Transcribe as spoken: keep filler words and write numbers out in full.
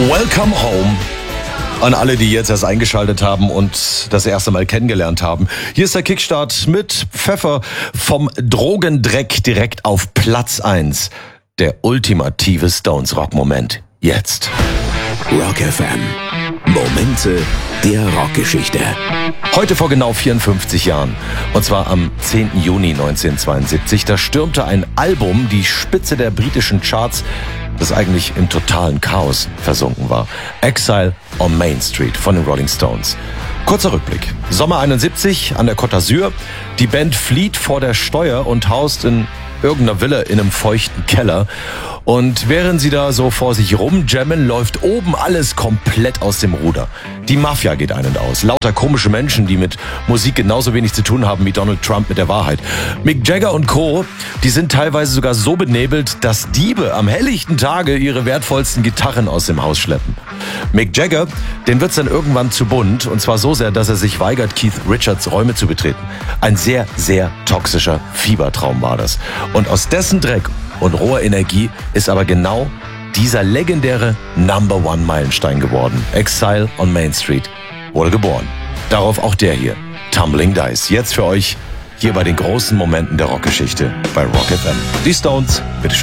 Welcome home an alle, die jetzt erst eingeschaltet haben und das erste Mal kennengelernt haben. Hier ist der Kickstart mit Pfeffer vom Drogendreck direkt auf Platz eins. Der ultimative Stones-Rock-Moment. Jetzt. Rock F M. Momente der Rockgeschichte. Heute vor genau vierundfünfzig Jahren, und zwar am zehnten Juni neunzehnhundertzweiundsiebzig, da stürmte ein Album die Spitze der britischen Charts, das eigentlich im totalen Chaos versunken war. Exile on Main Street von den Rolling Stones. Kurzer Rückblick. Sommer einundsiebzig an der Côte d'Azur. Die Band flieht vor der Steuer und haust in irgendeiner Villa in einem feuchten Keller. Und während sie da so vor sich rumjammen, läuft oben alles komplett aus dem Ruder. Die Mafia geht ein und aus. Lauter komische Menschen, die mit Musik genauso wenig zu tun haben wie Donald Trump mit der Wahrheit. Mick Jagger und Co., die sind teilweise sogar so benebelt, dass Diebe am helllichten Tage ihre wertvollsten Gitarren aus dem Haus schleppen. Mick Jagger, den wird's dann irgendwann zu bunt, und zwar so sehr, dass er sich weigert, Keith Richards Räume zu betreten. Ein sehr, sehr toxischer Fiebertraum war das. Und aus dessen Dreck und roher Energie ist aber genau dieser legendäre Number One Meilenstein geworden. Exile on Main Street wurde geboren. Darauf auch der hier, Tumbling Dice. Jetzt für euch hier bei den großen Momenten der Rockgeschichte bei Rock F M. Die Stones, bitteschön.